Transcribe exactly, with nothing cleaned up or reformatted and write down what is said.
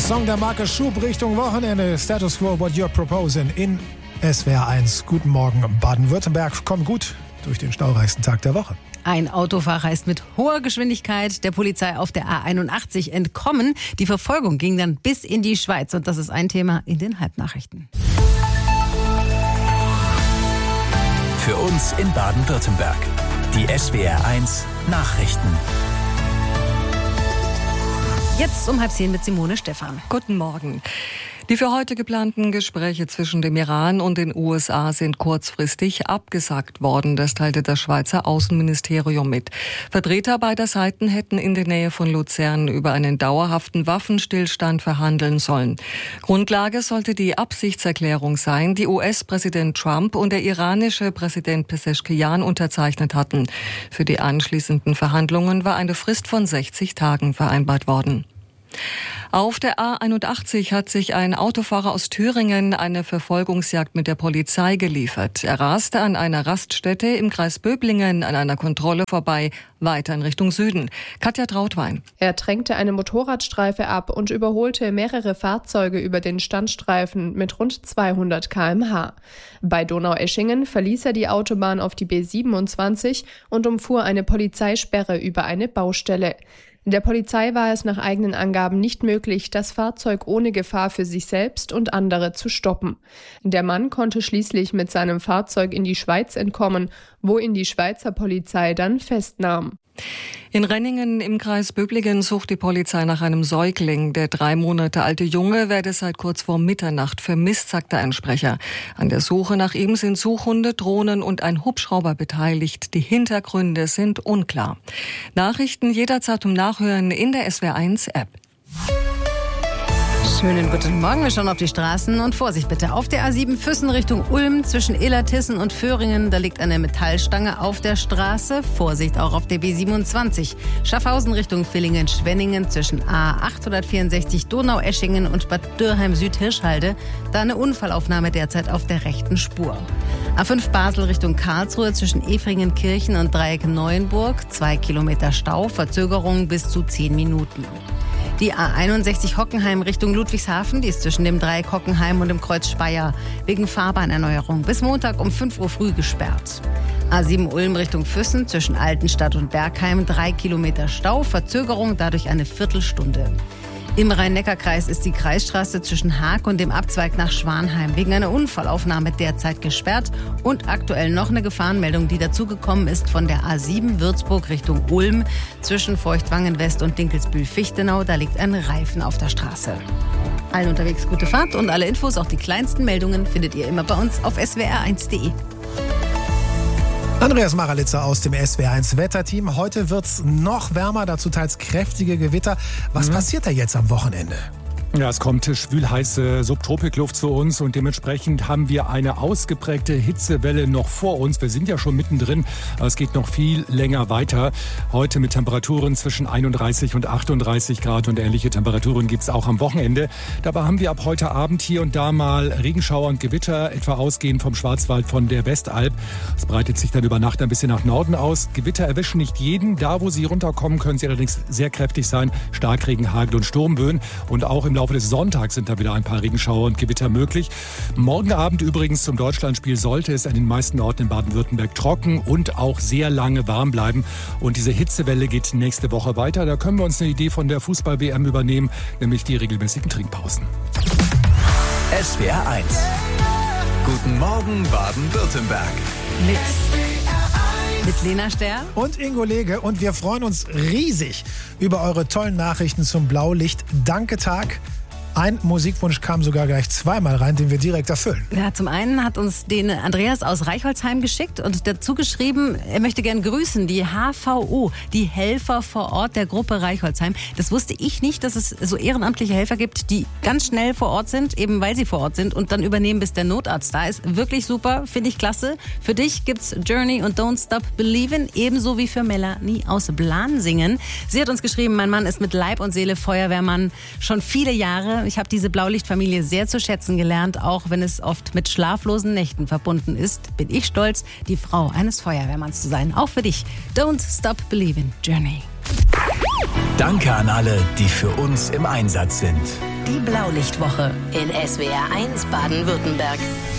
Song der Marke Schub Richtung Wochenende. Status Quo, what you're proposing in S W R eins. Guten Morgen, Baden-Württemberg. Komm gut durch den staureichsten Tag der Woche. Ein Autofahrer ist mit hoher Geschwindigkeit der Polizei auf der A einundachtzig entkommen. Die Verfolgung ging dann bis in die Schweiz. Und das ist ein Thema in den Halbnachrichten. Für uns in Baden-Württemberg. Die S W R eins Nachrichten. Jetzt um halb zehn mit Simone Stephan. Guten Morgen. Die für heute geplanten Gespräche zwischen dem Iran und den U S A sind kurzfristig abgesagt worden. Das teilte das Schweizer Außenministerium mit. Vertreter beider Seiten hätten in der Nähe von Luzern über einen dauerhaften Waffenstillstand verhandeln sollen. Grundlage sollte die Absichtserklärung sein, die U S-Präsident Trump und der iranische Präsident Pezeshkian unterzeichnet hatten. Für die anschließenden Verhandlungen war eine Frist von sechzig Tagen vereinbart worden. Auf der A einundachtzig hat sich ein Autofahrer aus Thüringen eine Verfolgungsjagd mit der Polizei geliefert. Er raste an einer Raststätte im Kreis Böblingen an einer Kontrolle vorbei, weiter in Richtung Süden. Katja Trautwein. Er drängte eine Motorradstreife ab und überholte mehrere Fahrzeuge über den Standstreifen mit rund zweihundert Kilometer pro Stunde. Bei Donaueschingen verließ er die Autobahn auf die B siebenundzwanzig und umfuhr eine Polizeisperre über eine Baustelle. Der Polizei war es nach eigenen Angaben nicht möglich, das Fahrzeug ohne Gefahr für sich selbst und andere zu stoppen. Der Mann konnte schließlich mit seinem Fahrzeug in die Schweiz entkommen, wo ihn die Schweizer Polizei dann festnahm. In Renningen im Kreis Böblingen sucht die Polizei nach einem Säugling. Der drei Monate alte Junge werde seit kurz vor Mitternacht vermisst, sagte ein Sprecher. An der Suche nach ihm sind Suchhunde, Drohnen und ein Hubschrauber beteiligt. Die Hintergründe sind unklar. Nachrichten jederzeit zum Nachhören in der S W R eins App. Schönen guten Morgen, wir schauen auf die Straßen und Vorsicht bitte. Auf der A sieben Füssen Richtung Ulm zwischen Illertissen und Föhringen, da liegt eine Metallstange auf der Straße. Vorsicht auch auf der B siebenundzwanzig. Schaffhausen Richtung Villingen-Schwenningen zwischen A achthundertvierundsechzig Donaueschingen und Bad Dürheim-Süd-Hirschhalde. Da eine Unfallaufnahme derzeit auf der rechten Spur. A fünf Basel Richtung Karlsruhe zwischen Efringen-Kirchen und Dreieck Neuenburg. Zwei Kilometer Stau, Verzögerung bis zu zehn Minuten. Die A einundsechzig Hockenheim Richtung Ludwigshafen, die ist zwischen dem Dreieck Hockenheim und dem Kreuz Speyer wegen Fahrbahnerneuerung bis Montag um fünf Uhr früh gesperrt. A sieben Ulm Richtung Füssen zwischen Altenstadt und Bergheim, drei Kilometer Stau, Verzögerung dadurch eine Viertelstunde. Im Rhein-Neckar-Kreis ist die Kreisstraße zwischen Haag und dem Abzweig nach Schwanheim wegen einer Unfallaufnahme derzeit gesperrt und aktuell noch eine Gefahrenmeldung, die dazugekommen ist von der A sieben Würzburg Richtung Ulm zwischen Feuchtwangen West und Dinkelsbühl-Fichtenau. Da liegt ein Reifen auf der Straße. Allen unterwegs gute Fahrt und alle Infos, auch die kleinsten Meldungen, findet ihr immer bei uns auf S W R eins punkt de. Andreas Maralitzer aus dem S W R eins Wetterteam. Heute wird's noch wärmer, dazu teils kräftige Gewitter. Was mhm. passiert da jetzt am Wochenende? Ja, es kommt schwülheiße Subtropikluft zu uns und dementsprechend haben wir eine ausgeprägte Hitzewelle noch vor uns. Wir sind ja schon mittendrin, aber es geht noch viel länger weiter. Heute mit Temperaturen zwischen einunddreißig und achtunddreißig Grad und ähnliche Temperaturen gibt's auch am Wochenende. Dabei haben wir ab heute Abend hier und da mal Regenschauer und Gewitter, etwa ausgehend vom Schwarzwald von der Westalb. Es breitet sich dann über Nacht ein bisschen nach Norden aus. Gewitter erwischen nicht jeden. Da, wo sie runterkommen, können sie allerdings sehr kräftig sein. Starkregen, Hagel und Sturmböen. Und auch im Laufe des Sonntags sind da wieder ein paar Regenschauer und Gewitter möglich. Morgen Abend übrigens zum Deutschlandspiel sollte es an den meisten Orten in Baden-Württemberg trocken und auch sehr lange warm bleiben. Und diese Hitzewelle geht nächste Woche weiter. Da können wir uns eine Idee von der Fußball-W M übernehmen, nämlich die regelmäßigen Trinkpausen. S W R eins. Guten Morgen Baden-Württemberg. Mit Mit Lena Ster und Ingo Lege. Und wir freuen uns riesig über eure tollen Nachrichten zum Blaulicht-Danke-Tag. Ein Musikwunsch kam sogar gleich zweimal rein, den wir direkt erfüllen. Ja, zum einen hat uns den Andreas aus Reichholzheim geschickt und dazu geschrieben, er möchte gern grüßen, die H V O, die Helfer vor Ort der Gruppe Reichholzheim. Das wusste ich nicht, dass es so ehrenamtliche Helfer gibt, die ganz schnell vor Ort sind, eben weil sie vor Ort sind und dann übernehmen, bis der Notarzt da ist. Wirklich super, finde ich klasse. Für dich gibt's Journey und Don't Stop Believin', ebenso wie für Melanie aus Blansingen. Sie hat uns geschrieben, mein Mann ist mit Leib und Seele Feuerwehrmann schon viele Jahre. Ich habe diese Blaulichtfamilie sehr zu schätzen gelernt, auch wenn es oft mit schlaflosen Nächten verbunden ist. Bin ich stolz, die Frau eines Feuerwehrmanns zu sein. Auch für dich. Don't Stop Believin', Journey. Danke an alle, die für uns im Einsatz sind. Die Blaulichtwoche in S W R eins Baden-Württemberg.